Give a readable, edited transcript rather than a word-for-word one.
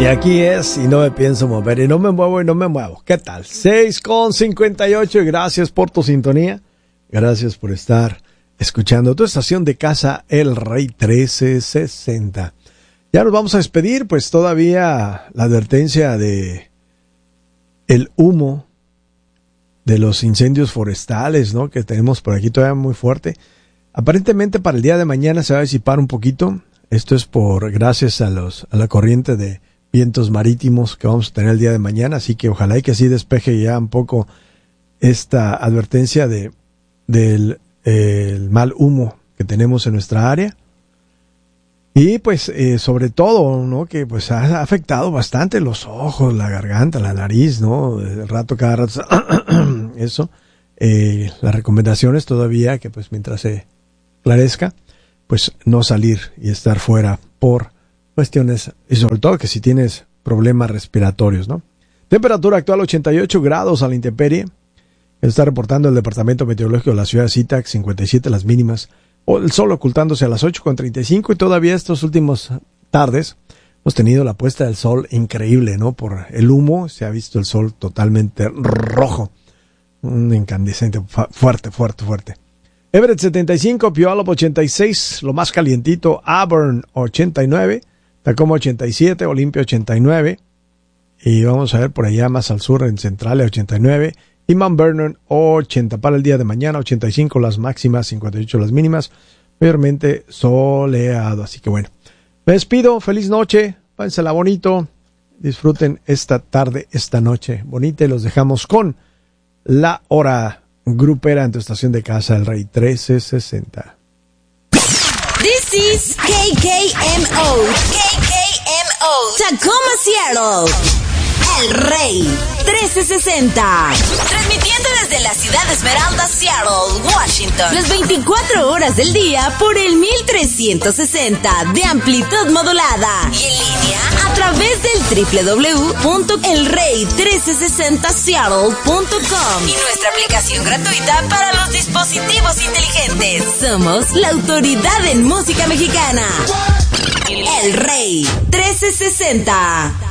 Y aquí es, y no me pienso mover, y no me muevo, y no me muevo. ¿Qué tal? 6:58, y gracias por tu sintonía. Gracias por estar escuchando tu estación de casa, El Rey 1360. Ya nos vamos a despedir, pues todavía la advertencia de el humo de los incendios forestales, ¿no?, que tenemos por aquí todavía muy fuerte. Aparentemente para el día de mañana se va a disipar un poquito. Esto es gracias a la corriente de vientos marítimos que vamos a tener el día de mañana, así que ojalá y que así despeje ya un poco esta advertencia del mal humo que tenemos en nuestra área. Y pues sobre todo, ¿no?, que pues ha afectado bastante los ojos, la garganta, la nariz, ¿no? Cada rato eso. Las recomendaciones todavía que pues mientras se clarezca, pues no salir y estar fuera por cuestiones, y sobre todo que si tienes problemas respiratorios, ¿no? Temperatura actual 88 grados a la intemperie. Está reportando el Departamento Meteorológico de la ciudad de Zittag, 57 las mínimas. El sol ocultándose a las 8:35, y todavía estas últimas tardes hemos tenido la puesta del sol increíble, ¿no? Por el humo se ha visto el sol totalmente rojo. Un incandescente fuerte. Everett 75, Puyallup 86, lo más calientito, Auburn 89, Tacoma 87, Olympia 89, y vamos a ver por allá más al sur en Centralia 89, y Mount Vernon 80. Para el día de mañana 85 las máximas, 58 las mínimas, mayormente soleado. Así que bueno, me despido, feliz noche, pásensela bonito, disfruten esta tarde, esta noche bonita, y los dejamos con la hora grupera en tu estación de casa, El Rey 1360. This is KKMO, Tacoma, Seattle, El Rey 1360. Transmitiendo desde la ciudad de Esmeralda, Seattle, Washington. Las 24 horas del día por el 1360 de amplitud modulada. Y en línea a través del www.elrey1360seattle.com. Y nuestra aplicación gratuita para los dispositivos inteligentes. Somos la autoridad en música mexicana. El Rey 1360.